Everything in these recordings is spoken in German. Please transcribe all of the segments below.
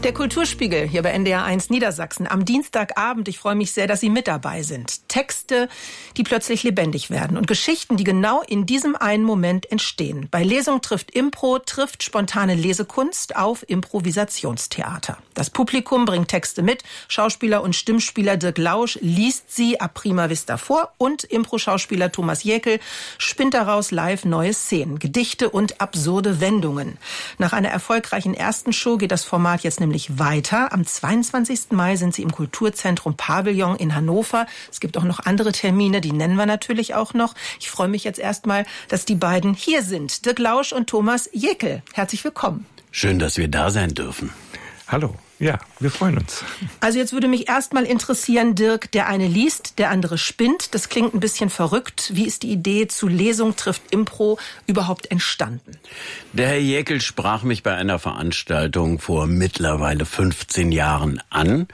Der Kulturspiegel hier bei NDR1 Niedersachsen am Dienstagabend. Ich freue mich sehr, dass Sie mit dabei sind. Texte, die plötzlich lebendig werden und Geschichten, die genau in diesem einen Moment entstehen. Bei Lesung trifft Impro, trifft spontane Lesekunst auf Improvisationstheater. Das Publikum bringt Texte mit. Schauspieler und Stimmspieler Dirk Lausch liest sie ab prima vista vor und Impro-Schauspieler Thomas Jäckel spinnt daraus live neue Szenen, Gedichte und absurde Wendungen. Nach einer erfolgreichen ersten Show geht das Format jetzt nämlich weiter. Am 22. Mai sind sie im Kulturzentrum Pavillon in Hannover. Es gibt auch noch andere Termine, die nennen wir natürlich auch noch. Ich freue mich jetzt erstmal, dass die beiden hier sind. Dirk Lausch und Thomas Jäckel. Herzlich willkommen. Schön, dass wir da sein dürfen. Hallo. Ja, wir freuen uns. Also jetzt würde mich erstmal interessieren, Dirk, der eine liest, der andere spinnt. Das klingt ein bisschen verrückt. Wie ist die Idee zu Lesung trifft Impro überhaupt entstanden? Der Herr Jäckel sprach mich bei einer Veranstaltung vor mittlerweile 15 Jahren an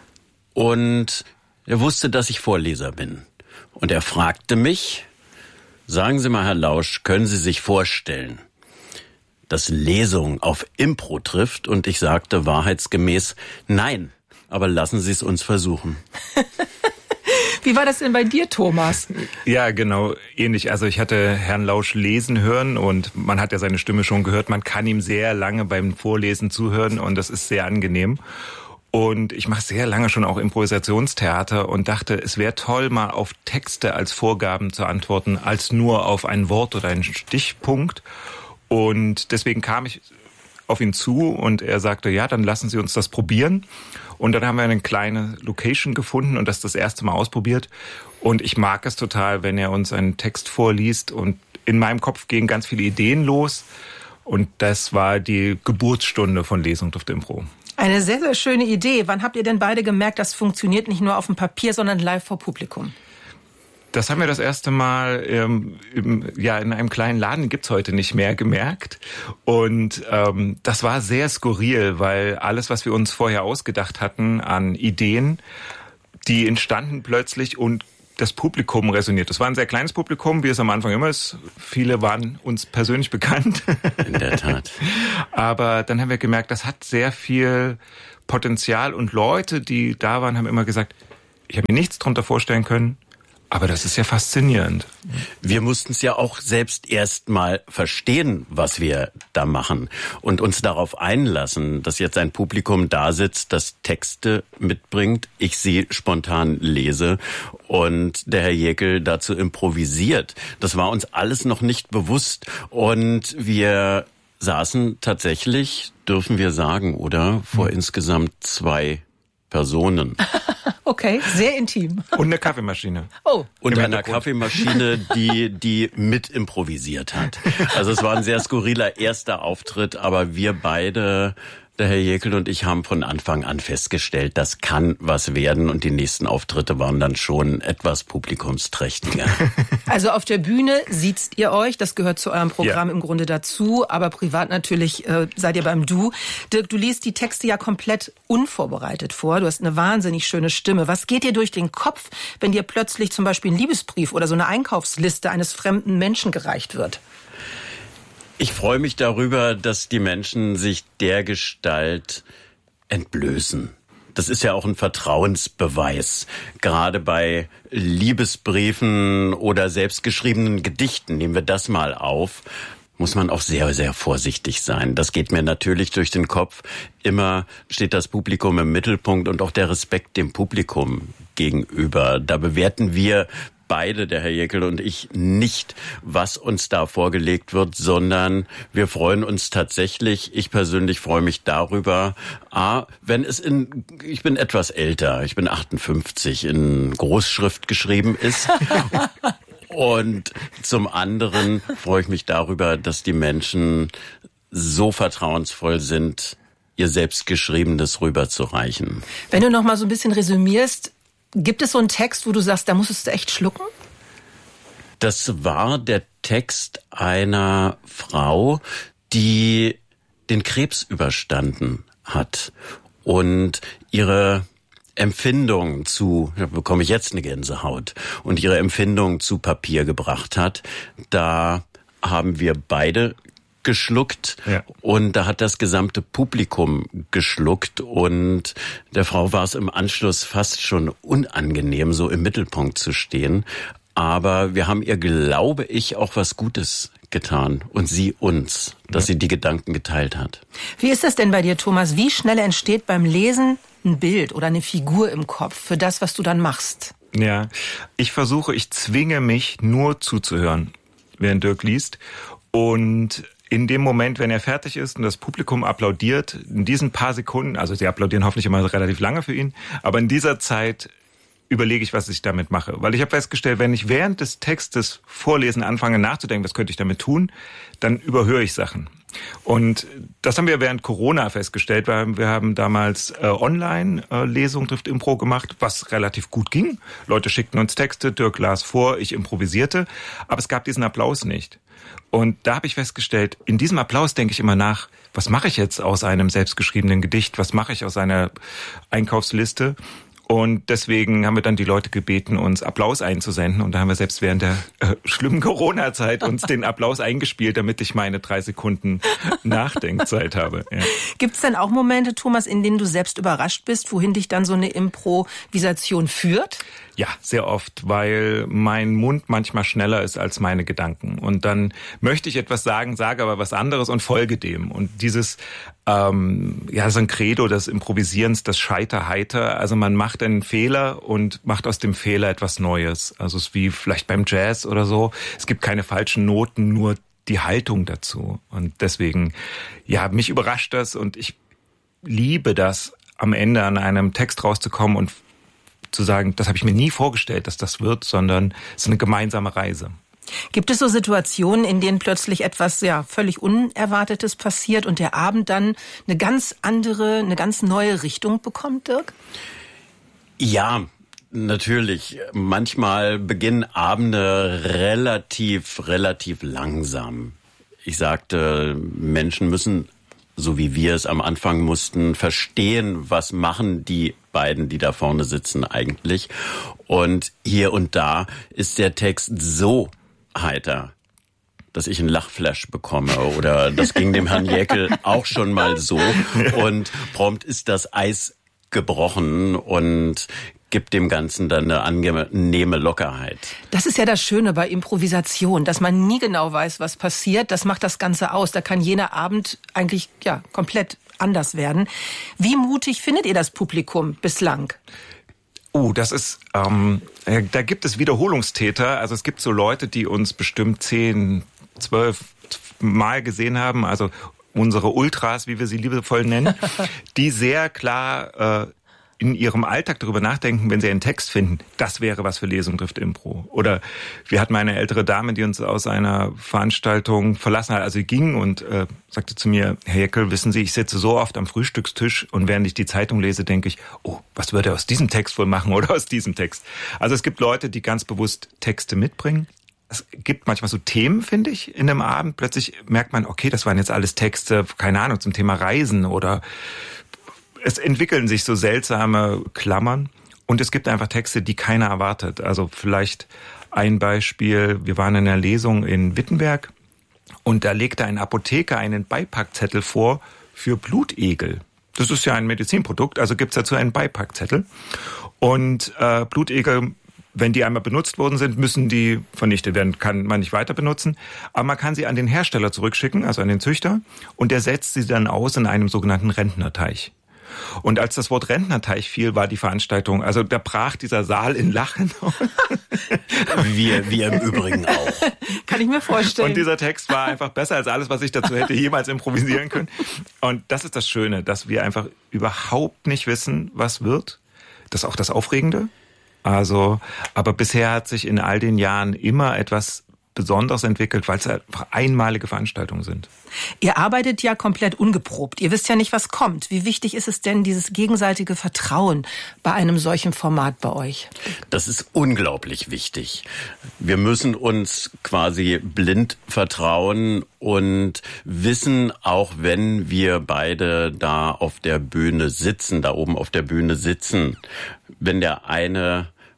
und er wusste, dass ich Vorleser bin. Und er fragte mich, sagen Sie mal, Herr Lausch, können Sie sich vorstellen, dass Lesung auf Impro trifft? Und ich sagte wahrheitsgemäß, nein, aber lassen Sie es uns versuchen. Wie war das denn bei dir, Thomas? Ja, genau, ähnlich. Also ich hatte Herrn Lausch lesen hören und man hat ja seine Stimme schon gehört. Man kann ihm sehr lange beim Vorlesen zuhören und das ist sehr angenehm. Und ich mache sehr lange schon auch Improvisationstheater und dachte, es wäre toll, mal auf Texte als Vorgaben zu antworten, als nur auf ein Wort oder einen Stichpunkt. Und deswegen kam ich auf ihn zu und er sagte, ja, dann lassen Sie uns das probieren. Und dann haben wir eine kleine Location gefunden und das erste Mal ausprobiert. Und ich mag es total, wenn er uns einen Text vorliest. Und in meinem Kopf gehen ganz viele Ideen los. Und das war die Geburtsstunde von Lesung trifft Impro. Eine sehr, sehr schöne Idee. Wann habt ihr denn beide gemerkt, das funktioniert nicht nur auf dem Papier, sondern live vor Publikum? Das haben wir das erste Mal in einem kleinen Laden, gibt's heute nicht mehr, gemerkt. Und das war sehr skurril, weil alles, was wir uns vorher ausgedacht hatten an Ideen, die entstanden plötzlich und das Publikum resoniert. Das war ein sehr kleines Publikum, wie es am Anfang immer ist. Viele waren uns persönlich bekannt. In der Tat. Aber dann haben wir gemerkt, das hat sehr viel Potenzial. Und Leute, die da waren, haben immer gesagt, ich habe mir nichts drunter vorstellen können. Aber das ist ja faszinierend. Wir mussten es ja auch selbst erst mal verstehen, was wir da machen und uns darauf einlassen, dass jetzt ein Publikum da sitzt, das Texte mitbringt, ich sie spontan lese und der Herr Jäckel dazu improvisiert. Das war uns alles noch nicht bewusst und wir saßen tatsächlich, dürfen wir sagen, oder vor insgesamt 2 Personen. Okay, sehr intim. Und eine Kaffeemaschine. Oh. Und eine Kaffeemaschine, die mit improvisiert hat. Also es war ein sehr skurriler erster Auftritt, aber wir beide, der Herr Jäckel und ich, haben von Anfang an festgestellt, das kann was werden und die nächsten Auftritte waren dann schon etwas publikumsträchtiger. Also auf der Bühne siezt ihr euch, das gehört zu eurem Programm im Grunde dazu, aber privat natürlich seid ihr beim Du. Dirk, du liest die Texte ja komplett unvorbereitet vor, du hast eine wahnsinnig schöne Stimme. Was geht dir durch den Kopf, wenn dir plötzlich zum Beispiel ein Liebesbrief oder so eine Einkaufsliste eines fremden Menschen gereicht wird? Ich freue mich darüber, dass die Menschen sich dergestalt entblößen. Das ist ja auch ein Vertrauensbeweis. Gerade bei Liebesbriefen oder selbstgeschriebenen Gedichten, nehmen wir das mal auf, muss man auch sehr, sehr vorsichtig sein. Das geht mir natürlich durch den Kopf. Immer steht das Publikum im Mittelpunkt und auch der Respekt dem Publikum gegenüber. Da bewerten wir beide, der Herr Jäckel und ich, nicht, was uns da vorgelegt wird, sondern wir freuen uns tatsächlich, ich persönlich freue mich darüber, ich bin etwas älter, ich bin 58, in Großschrift geschrieben ist. Und zum anderen freue ich mich darüber, dass die Menschen so vertrauensvoll sind, ihr selbstgeschriebenes rüberzureichen. Wenn du noch mal so ein bisschen resümierst, gibt es so einen Text, wo du sagst, da musstest du echt schlucken? Das war der Text einer Frau, die den Krebs überstanden hat und ihre Empfindung da bekomme ich jetzt eine Gänsehaut, und ihre Empfindung zu Papier gebracht hat. Da haben wir beide geschluckt und da hat das gesamte Publikum geschluckt und der Frau war es im Anschluss fast schon unangenehm, so im Mittelpunkt zu stehen. Aber wir haben ihr, glaube ich, auch was Gutes getan und sie uns, dass sie die Gedanken geteilt hat. Wie ist das denn bei dir, Thomas? Wie schnell entsteht beim Lesen ein Bild oder eine Figur im Kopf für das, was du dann machst? Ja, ich zwinge mich nur zuzuhören, während Dirk liest. Und in dem Moment, wenn er fertig ist und das Publikum applaudiert, in diesen paar Sekunden, also sie applaudieren hoffentlich immer relativ lange für ihn, aber in dieser Zeit überlege ich, was ich damit mache. Weil ich habe festgestellt, wenn ich während des Textes vorlesen anfange nachzudenken, was könnte ich damit tun, dann überhöre ich Sachen. Und das haben wir während Corona festgestellt, weil wir haben damals Online-Lesung trifft Impro gemacht, was relativ gut ging. Leute schickten uns Texte, Dirk las vor, ich improvisierte, aber es gab diesen Applaus nicht. Und da habe ich festgestellt, in diesem Applaus denke ich immer nach, was mache ich jetzt aus einem selbstgeschriebenen Gedicht, was mache ich aus einer Einkaufsliste? Und deswegen haben wir dann die Leute gebeten, uns Applaus einzusenden. Und da haben wir selbst während der schlimmen Corona-Zeit uns den Applaus eingespielt, damit ich meine 3 Sekunden Nachdenkzeit habe. Ja. Gibt es denn auch Momente, Thomas, in denen du selbst überrascht bist, wohin dich dann so eine Improvisation führt? Ja, sehr oft, weil mein Mund manchmal schneller ist als meine Gedanken. Und dann möchte ich etwas sagen, sage aber was anderes und folge dem. Und dieses, so ein Credo des Improvisierens, das Scheiter-Heiter. Also man macht einen Fehler und macht aus dem Fehler etwas Neues. Also es ist wie vielleicht beim Jazz oder so. Es gibt keine falschen Noten, nur die Haltung dazu. Und deswegen, ja, mich überrascht das und ich liebe das, am Ende an einem Text rauszukommen und zu sagen, das habe ich mir nie vorgestellt, dass das wird, sondern es ist eine gemeinsame Reise. Gibt es so Situationen, in denen plötzlich etwas völlig Unerwartetes passiert und der Abend dann eine ganz andere, eine ganz neue Richtung bekommt, Dirk? Ja, natürlich. Manchmal beginnen Abende relativ langsam. Ich sagte, Menschen müssen, so wie wir es am Anfang mussten, verstehen, was machen die beiden, die da vorne sitzen eigentlich. Und hier und da ist der Text so heiter, dass ich einen Lachflash bekomme. Oder das ging dem Herrn Jäckel auch schon mal so. Und prompt ist das Eis gebrochen und gibt dem Ganzen dann eine angenehme Lockerheit. Das ist ja das Schöne bei Improvisation, dass man nie genau weiß, was passiert. Das macht das Ganze aus. Da kann jener Abend eigentlich komplett anders werden. Wie mutig findet ihr das Publikum bislang? Das ist, da gibt es Wiederholungstäter. Also es gibt so Leute, die uns bestimmt 10, 12 Mal gesehen haben. Also unsere Ultras, wie wir sie liebevoll nennen, die sehr klar in ihrem Alltag darüber nachdenken, wenn sie einen Text finden, das wäre was für Lesung trifft Impro. Oder wir hatten eine ältere Dame, die uns aus einer Veranstaltung verlassen hat. Also sie ging und sagte zu mir, Herr Jäckel, wissen Sie, ich sitze so oft am Frühstückstisch und während ich die Zeitung lese, denke ich, was würde er aus diesem Text wohl machen oder aus diesem Text? Also es gibt Leute, die ganz bewusst Texte mitbringen. Es gibt manchmal so Themen, finde ich, in einem Abend. Plötzlich merkt man, okay, das waren jetzt alles Texte, keine Ahnung, zum Thema Reisen oder es entwickeln sich so seltsame Klammern und es gibt einfach Texte, die keiner erwartet. Also vielleicht ein Beispiel, wir waren in einer Lesung in Wittenberg und da legte ein Apotheker einen Beipackzettel vor für Blutegel. Das ist ja ein Medizinprodukt, also gibt's dazu einen Beipackzettel. Und Blutegel, wenn die einmal benutzt worden sind, müssen die vernichtet werden, kann man nicht weiter benutzen. Aber man kann sie an den Hersteller zurückschicken, also an den Züchter, und der setzt sie dann aus in einem sogenannten Rentnerteich. Und als das Wort Rentnerteich fiel, war die Veranstaltung, also da brach dieser Saal in Lachen. Wir im Übrigen auch. Kann ich mir vorstellen. Und dieser Text war einfach besser als alles, was ich dazu hätte jemals improvisieren können. Und das ist das Schöne, dass wir einfach überhaupt nicht wissen, was wird. Das ist auch das Aufregende. Also, aber bisher hat sich in all den Jahren immer etwas Besonderes entwickelt, weil es einfach einmalige Veranstaltungen sind. Ihr arbeitet ja komplett ungeprobt. Ihr wisst ja nicht, was kommt. Wie wichtig ist es denn, dieses gegenseitige Vertrauen bei einem solchen Format bei euch? Das ist unglaublich wichtig. Wir müssen uns quasi blind vertrauen und wissen, auch wenn wir beide da auf der Bühne sitzen, da oben auf der Bühne sitzen, wenn der eine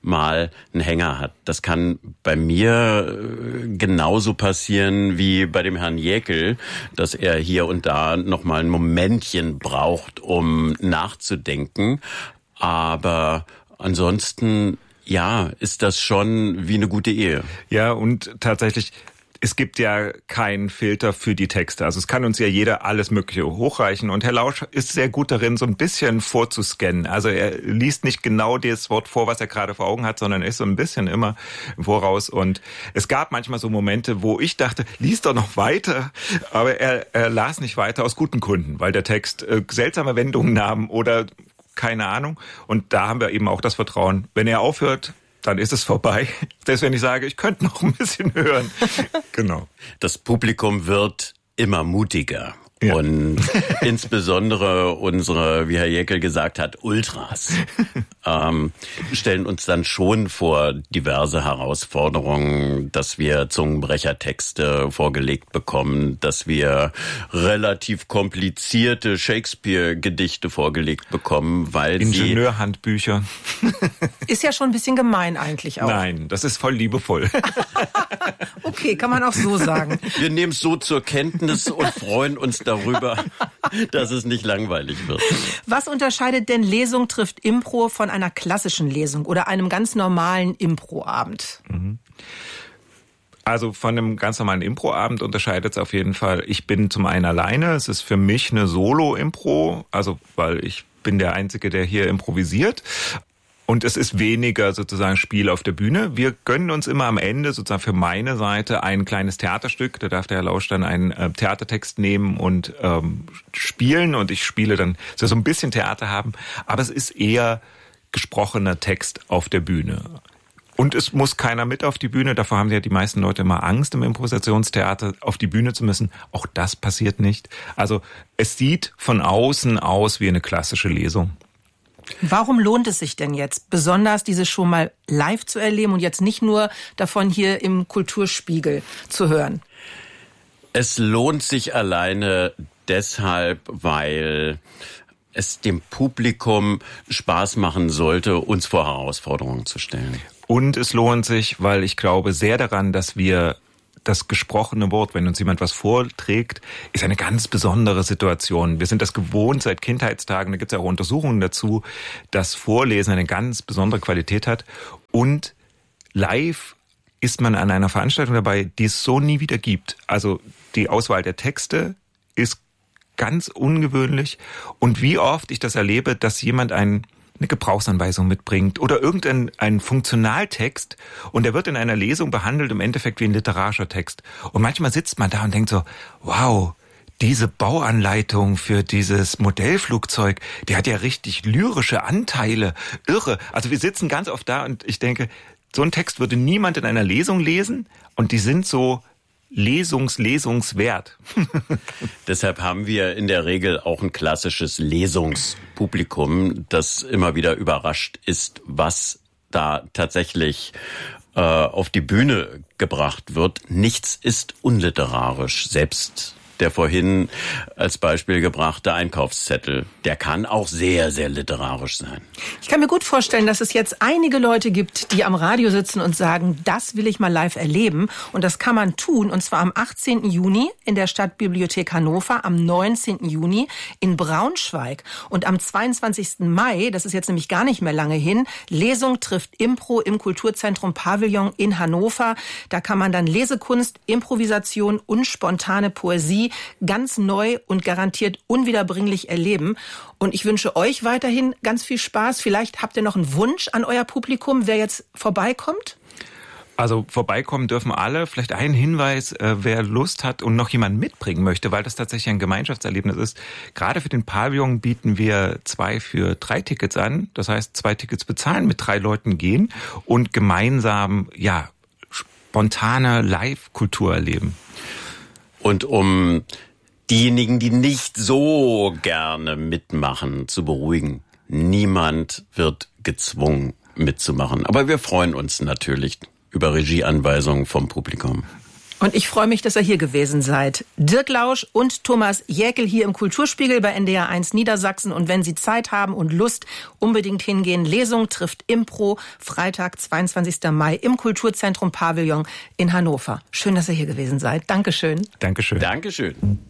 mal einen Hänger hat. Das kann bei mir genauso passieren wie bei dem Herrn Jäckel, dass er hier und da noch mal ein Momentchen braucht, um nachzudenken. Aber ansonsten, ja, ist das schon wie eine gute Ehe. Ja, und tatsächlich, es gibt ja keinen Filter für die Texte. Also es kann uns ja jeder alles Mögliche hochreichen. Und Herr Lausch ist sehr gut darin, so ein bisschen vorzuscannen. Also er liest nicht genau das Wort vor, was er gerade vor Augen hat, sondern ist so ein bisschen immer im Voraus. Und es gab manchmal so Momente, wo ich dachte, lies doch noch weiter. Aber er las nicht weiter aus guten Gründen, weil der Text seltsame Wendungen nahm oder keine Ahnung. Und da haben wir eben auch das Vertrauen, wenn er aufhört, dann ist es vorbei. Selbst wenn ich sage, ich könnte noch ein bisschen hören. Genau. Das Publikum wird immer mutiger. Ja. Und insbesondere unsere, wie Herr Jäckel gesagt hat, Ultras stellen uns dann schon vor diverse Herausforderungen, dass wir Zungenbrechertexte vorgelegt bekommen, dass wir relativ komplizierte Shakespeare-Gedichte vorgelegt bekommen, weil Ingenieurhandbücher. Ist ja schon ein bisschen gemein eigentlich auch. Nein, das ist voll liebevoll. Okay, kann man auch so sagen. Wir nehmen es so zur Kenntnis und freuen uns darüber, dass es nicht langweilig wird. Was unterscheidet denn Lesung trifft Impro von einer klassischen Lesung oder einem ganz normalen Improabend? Also von einem ganz normalen Improabend unterscheidet es auf jeden Fall. Ich bin zum einen alleine. Es ist für mich eine Solo-Impro, also weil ich bin der Einzige, der hier improvisiert. Und es ist weniger sozusagen Spiel auf der Bühne. Wir gönnen uns immer am Ende sozusagen für meine Seite ein kleines Theaterstück. Da darf der Herr Lausch dann einen Theatertext nehmen und spielen. Und ich spiele dann, soll so ein bisschen Theater haben. Aber es ist eher gesprochener Text auf der Bühne. Und es muss keiner mit auf die Bühne. Davor haben ja die meisten Leute immer Angst, im Improvisationstheater auf die Bühne zu müssen. Auch das passiert nicht. Also es sieht von außen aus wie eine klassische Lesung. Warum lohnt es sich denn jetzt, besonders diese Show mal live zu erleben und jetzt nicht nur davon hier im Kulturspiegel zu hören? Es lohnt sich alleine deshalb, weil es dem Publikum Spaß machen sollte, uns vor Herausforderungen zu stellen. Und es lohnt sich, weil ich glaube sehr daran, dass wir das gesprochene Wort, wenn uns jemand was vorträgt, ist eine ganz besondere Situation. Wir sind das gewohnt seit Kindheitstagen, da gibt es auch Untersuchungen dazu, dass Vorlesen eine ganz besondere Qualität hat. Und live ist man an einer Veranstaltung dabei, die es so nie wieder gibt. Also die Auswahl der Texte ist ganz ungewöhnlich. Und wie oft ich das erlebe, dass jemand eine Gebrauchsanweisung mitbringt oder irgendein Funktionaltext und der wird in einer Lesung behandelt im Endeffekt wie ein literarischer Text. Und manchmal sitzt man da und denkt so, wow, diese Bauanleitung für dieses Modellflugzeug, die hat ja richtig lyrische Anteile. Irre. Also wir sitzen ganz oft da und ich denke, so einen Text würde niemand in einer Lesung lesen und die sind so lesungswert. Deshalb haben wir in der Regel auch ein klassisches Lesungspublikum, das immer wieder überrascht ist, was da tatsächlich auf die Bühne gebracht wird. Nichts ist unliterarisch. Selbst der vorhin als Beispiel gebrachte Einkaufszettel, der kann auch sehr, sehr literarisch sein. Ich kann mir gut vorstellen, dass es jetzt einige Leute gibt, die am Radio sitzen und sagen, das will ich mal live erleben. Und das kann man tun, und zwar am 18. Juni in der Stadtbibliothek Hannover, am 19. Juni in Braunschweig und am 22. Mai, das ist jetzt nämlich gar nicht mehr lange hin, Lesung trifft Impro im Kulturzentrum Pavillon in Hannover. Da kann man dann Lesekunst, Improvisation und spontane Poesie ganz neu und garantiert unwiederbringlich erleben. Und ich wünsche euch weiterhin ganz viel Spaß. Vielleicht habt ihr noch einen Wunsch an euer Publikum, wer jetzt vorbeikommt? Also vorbeikommen dürfen alle. Vielleicht ein Hinweis, wer Lust hat und noch jemanden mitbringen möchte, weil das tatsächlich ein Gemeinschaftserlebnis ist. Gerade für den Pavillon bieten wir 2 für 3 Tickets an. Das heißt, 2 Tickets bezahlen, mit 3 Leuten gehen und gemeinsam, spontane Live-Kultur erleben. Und um diejenigen, die nicht so gerne mitmachen, zu beruhigen, niemand wird gezwungen mitzumachen. Aber wir freuen uns natürlich über Regieanweisungen vom Publikum. Und ich freue mich, dass ihr hier gewesen seid. Dirk Lausch und Thomas Jäkel hier im Kulturspiegel bei NDR 1 Niedersachsen. Und wenn Sie Zeit haben und Lust, unbedingt hingehen. Lesung trifft Impro, Freitag, 22. Mai im Kulturzentrum Pavillon in Hannover. Schön, dass ihr hier gewesen seid. Dankeschön. Dankeschön. Dankeschön.